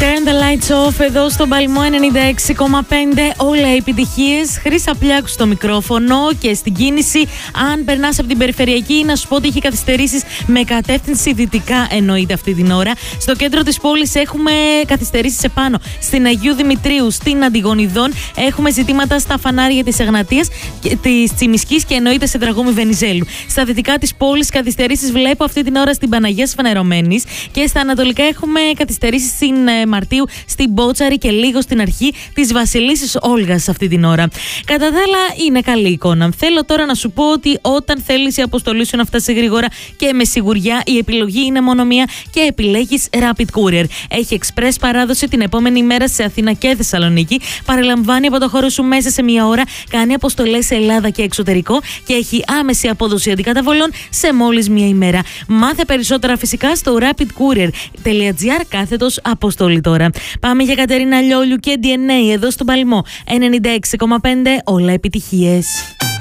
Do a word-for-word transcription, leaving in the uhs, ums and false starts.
Turn the lights off εδώ στον Παλμό ενενήντα έξι κόμμα πέντε. Όλα επιτυχίες. Χρύσα Πλιάκου στο μικρόφωνο και στην κίνηση. Αν περνάς από την περιφερειακή, να σου πω ότι έχει καθυστερήσεις με κατεύθυνση δυτικά, εννοείται αυτή την ώρα. Στο κέντρο της πόλης έχουμε καθυστερήσεις επάνω. Στην Αγίου Δημητρίου, στην Αντιγονιδών. Έχουμε ζητήματα στα φανάρια της Εγνατίας, της Τσιμισκής και εννοείται σε Δραγούμη Βενιζέλου. Στα δυτικά της πόλης, καθυστερήσεις βλέπω αυτή την ώρα στην Παναγίας Φανερωμένης. Και στα ανατολικά έχουμε καθυστερήσεις στην Μαρτίου, στην Μπότσαρη και λίγο στην αρχή της Βασιλίσσης Όλγας αυτή την ώρα. Κατά τα άλλα, είναι καλή εικόνα. Θέλω τώρα να σου πω ότι όταν θέλεις η αποστολή σου να φτάσει γρήγορα και με σιγουριά, η επιλογή είναι μόνο μία και επιλέγεις Rapid Courier. Έχει express παράδοση την επόμενη μέρα σε Αθήνα και Θεσσαλονίκη. Παραλαμβάνει από το χώρο σου μέσα σε μία ώρα, κάνει αποστολές σε Ελλάδα και εξωτερικό και έχει άμεση απόδοση αντικαταβολών σε μόλις μία ημέρα. Μάθε περισσότερα φυσικά στο rapidcourier.gr κάθετος αποστολή τώρα. Πάμε για Κατερίνα Λιόλιου και ντι εν έι εδώ στον Παλμό ενενήντα έξι κόμμα πέντε. Όλα επιτυχίες.